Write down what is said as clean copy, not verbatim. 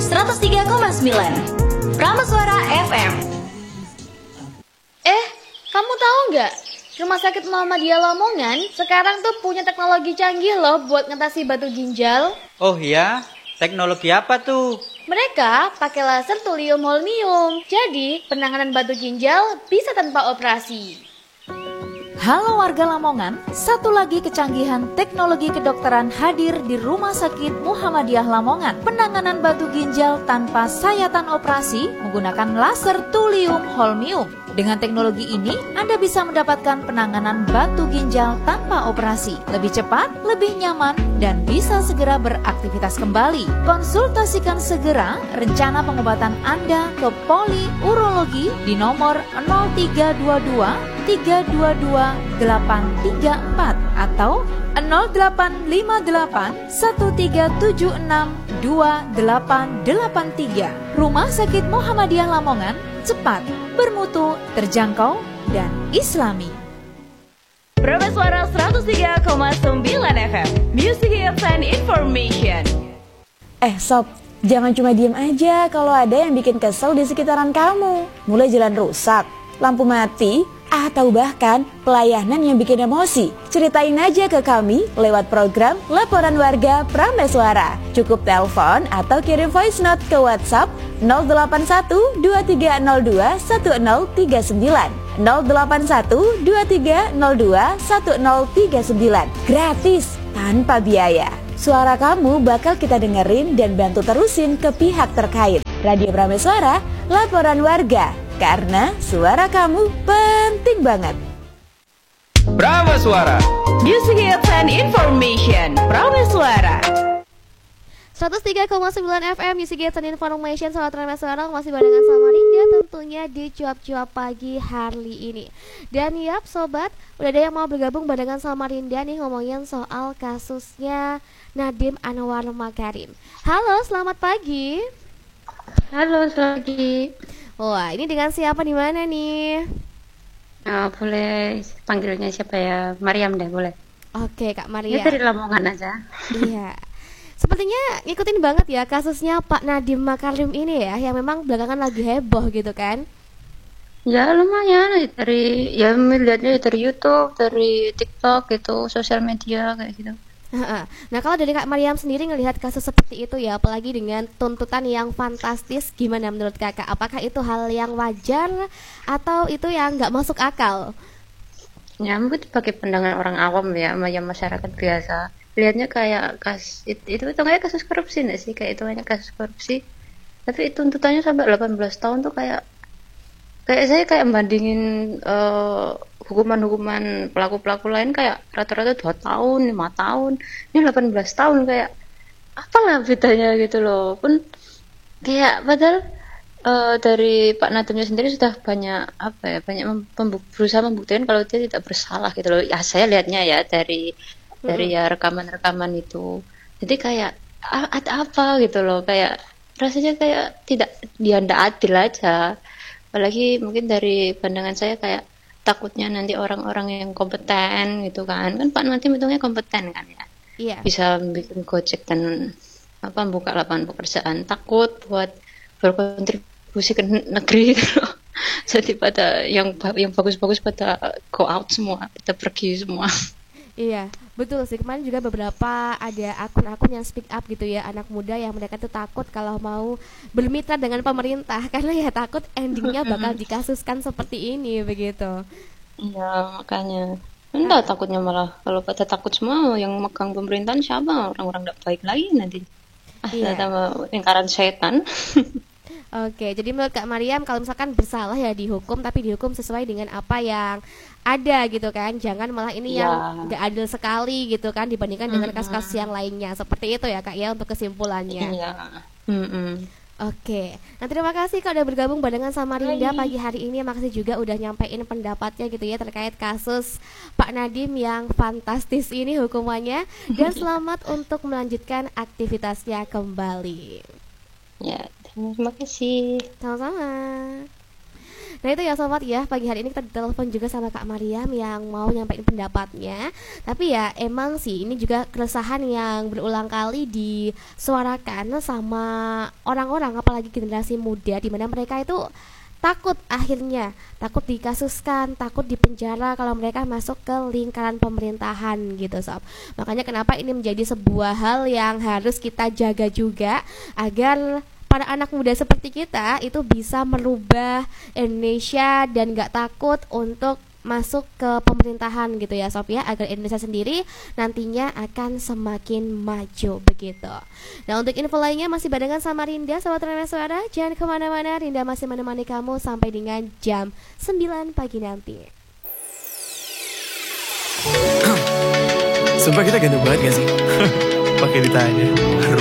103,9 Prameswara FM. Kamu tahu nggak? Rumah Sakit Muhammadiyah Lamongan sekarang tuh punya teknologi canggih loh buat ngatasi batu ginjal. Oh iya? Teknologi apa tuh? Mereka pakai laser thulium holmium. Jadi penanganan batu ginjal bisa tanpa operasi. Halo warga Lamongan, satu lagi kecanggihan teknologi kedokteran hadir di Rumah Sakit Muhammadiyah Lamongan. Penanganan batu ginjal tanpa sayatan operasi menggunakan laser thulium holmium. Dengan teknologi ini, Anda bisa mendapatkan penanganan batu ginjal tanpa operasi. Lebih cepat, lebih nyaman, dan bisa segera beraktivitas kembali. Konsultasikan segera rencana pengobatan Anda ke Poli Urologi di nomor 0322 322 834 atau 0858 1376 2883. Rumah Sakit Muhammadiyah Lamongan, cepat, bermutu, terjangkau, dan islami. Prameswara 103,9 FM. Music Hits and Information. Sob, jangan cuma diem aja kalau ada yang bikin kesel di sekitaran kamu. Mulai jalan rusak, lampu mati, atau bahkan pelayanan yang bikin emosi. Ceritain aja ke kami lewat program Laporan Warga Prameswara. Cukup telepon atau kirim voice note ke WhatsApp 081 2302 1039 081 2302 1039. Gratis, tanpa biaya. Suara kamu bakal kita dengerin dan bantu terusin ke pihak terkait. Radio Prameswara, Laporan Warga. Karena suara kamu penting banget. Prameswara, Music Hits and Information. Prameswara 103,9 FM Music Hits and Information. Sahabat Prameswara, masih barengan sama Rinda tentunya di cuap-cuap pagi hari ini. Dan yap sobat, udah ada yang mau bergabung barengan sama Rinda nih ngomongin soal kasusnya Nadiem Anwar Makarim. Halo, selamat pagi. Halo, selamat pagi. Wah, ini dengan siapa di mana nih? Boleh panggilnya siapa ya? Mariam deh, boleh. Oke, Kak Maria. Ini dari Lamongan aja. Iya. Sepertinya ngikutin banget ya kasusnya Pak Nadiem Makarim ini ya, yang memang belakangan lagi heboh gitu kan? Ya lumayan melihatnya dari YouTube, dari TikTok gitu, sosial media kayak gitu. Nah, kalau dari Kak Mariam sendiri ngelihat kasus seperti itu ya, apalagi dengan tuntutan yang fantastis, gimana menurut Kakak? Apakah itu hal yang wajar atau itu yang nggak masuk akal? Ya mungkin sebagai pandangan orang awam ya, yang masyarakat biasa, lihatnya kayak itu kayak kasus korupsi nggak sih? Kayak itu hanya kasus korupsi, tapi tuntutannya sampai 18 tahun tuh kayak saya kayak bandingin hukuman pelaku-pelaku lain kayak rata-rata 2 tahun, 5 tahun, ini 18 tahun, kayak apalah bedanya gitu loh. Pun kayak padahal dari Pak Nadiemnya sendiri sudah banyak berusaha membuktikan kalau dia tidak bersalah gitu loh. Ya saya lihatnya ya dari ya rekaman-rekaman itu. Jadi kayak ada apa gitu loh, kayak rasanya kayak dia tidak adil aja. Apalagi mungkin dari pandangan saya kayak takutnya nanti orang-orang yang kompeten gitu kan Pak Nadiem hitungnya kompeten kan ya, iya. Bisa bikin Gojek dan buka lapangan pekerjaan, takut buat berkontribusi ke negeri gitu loh. Jadi pada yang bagus-bagus pada go out semua, pada pergi semua. Iya, betul sih. Kemarin juga beberapa ada akun-akun yang speak up gitu ya, anak muda yang mereka tuh takut kalau mau bermitra dengan pemerintah karena ya takut endingnya bakal dikasuskan seperti ini begitu. Iya, makanya. Enggak, takutnya malah kalau pada takut semua yang megang pemerintahan siapa, orang-orang tidak baik lagi nanti. Sama lingkaran setan. Oke, jadi menurut Kak Mariam kalau misalkan bersalah ya dihukum, tapi dihukum sesuai dengan apa yang ada gitu kan. Jangan malah ini yang gak adil sekali gitu kan dibandingkan dengan kasus-kasus yang lainnya. Seperti itu ya Kak ya untuk kesimpulannya. Iya. Oke, nah terima kasih Kak udah bergabung barengan sama Rinda pagi hari ini. Makasih juga udah nyampein pendapatnya gitu ya terkait kasus Pak Nadiem yang fantastis ini hukumannya. Dan selamat untuk melanjutkan aktivitasnya kembali. Ya, terima kasih. Sama-sama. Nah itu ya sobat ya, pagi hari ini kita ditelepon juga sama Kak Mariam yang mau nyampein pendapatnya. Tapi ya emang sih ini juga keresahan yang berulang kali disuarakan sama orang-orang, apalagi generasi muda, dimana mereka itu takut akhirnya, takut dikasuskan, takut dipenjara kalau mereka masuk ke lingkaran pemerintahan gitu sob. Makanya kenapa ini menjadi sebuah hal yang harus kita jaga juga, agar para anak muda seperti kita itu bisa merubah Indonesia dan gak takut untuk masuk ke pemerintahan gitu ya sob ya, agar Indonesia sendiri nantinya akan semakin maju begitu. Nah untuk info lainnya masih barengan sama Rinda, sobat Rema Suara. Jangan kemana-mana, Rinda masih menemani kamu sampai dengan jam 9 pagi nanti. Sumpah kita ganteng banget gak sih? Pakai ditanya.